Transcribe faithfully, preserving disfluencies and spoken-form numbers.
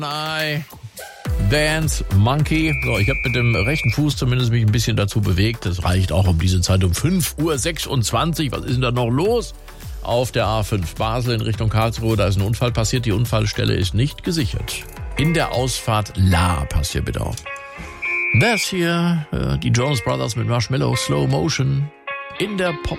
Nein. Dance Monkey. So, ich habe mit dem rechten Fuß zumindest mich ein bisschen dazu bewegt. Das reicht auch um diese Zeit um fünf Uhr sechsundzwanzig. Was ist denn da noch los? Auf der A fünf Basel in Richtung Karlsruhe, da ist ein Unfall passiert. Die Unfallstelle ist nicht gesichert. In der Ausfahrt La, passt hier bitte auf. Das hier, äh, die Jonas Brothers mit Marshmallow Slow Motion in der Pop